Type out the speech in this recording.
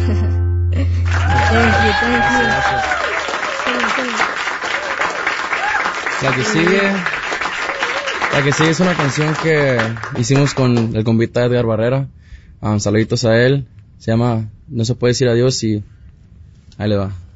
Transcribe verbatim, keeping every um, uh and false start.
Thank you, thank you. La que sigue, la que sigue es una canción que hicimos con el convita Edgar Barrera. Um, saluditos a él. Se llama No se puede decir adiós y ahí le va.